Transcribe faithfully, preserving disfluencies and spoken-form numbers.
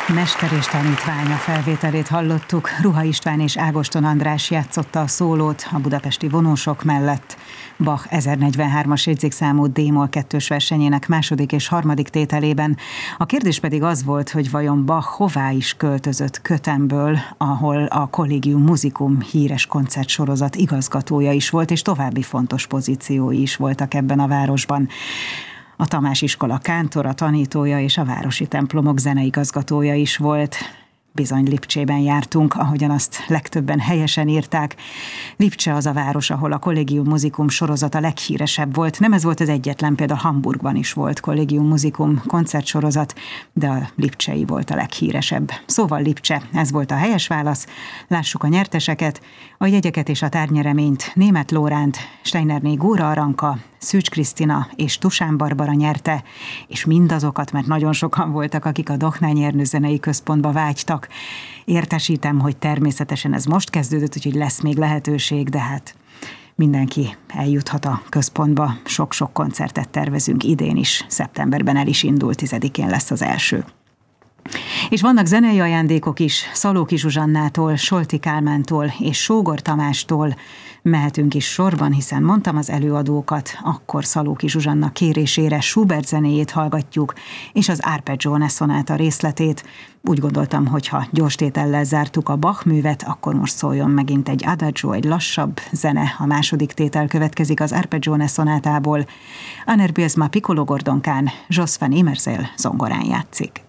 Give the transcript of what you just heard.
Mester és tanítványa felvételét hallottuk. Ruha István és Ágoston András játszotta a szólót a budapesti vonósok mellett. Bach ezernegyvenhármas jegyzékszámú D-moll kettős versenyének második és harmadik tételében. A kérdés pedig az volt, hogy vajon Bach hová is költözött Köthenből, ahol a Collegium Musicum híres koncertsorozat igazgatója is volt, és további fontos pozíciói is voltak ebben a városban. A Tamás iskola kántora, tanítója és a városi templomok zeneigazgatója is volt. Bizony Lipcsében jártunk, ahogyan azt legtöbben helyesen írták. Lipcse az a város, ahol a Collegium Musicum sorozata leghíresebb volt. Nem ez volt az egyetlen, például Hamburgban is volt Collegium Musicum koncertsorozat, de a lipcsei volt a leghíresebb. Szóval Lipcse, ez volt a helyes válasz. Lássuk a nyerteseket, a jegyeket és a tárgyereményt Németh Lóránt, Steinerné Góra Aranka, Szűcs Krisztina és Tusán Barbara nyerte, és mindazokat, mert nagyon sokan voltak, akik a Dohnányi Ernő Zenei Központba vágytak. Értesítem, hogy természetesen ez most kezdődött, úgyhogy lesz még lehetőség, de hát mindenki eljuthat a központba. Sok-sok koncertet tervezünk idén is, szeptemberben el is indul, tizedikén lesz az első. És vannak zenei ajándékok is, Szalóki Zsuzsannától, Solti Kálmántól és Sógor Tamástól. Mehetünk is sorban, hiszen mondtam az előadókat, akkor Szalóki Zsuzsanna kérésére Schubert zenéjét hallgatjuk, és az Arpeggione szonáta részletét. Úgy gondoltam, hogy ha gyors tétellel zártuk a Bach művet, akkor most szóljon megint egy adagio, egy lassabb zene. A második tétel következik az Arpeggione szonátából. Aner Bielsma piccolo gordonkán, Jos van Imerzel zongorán játszik.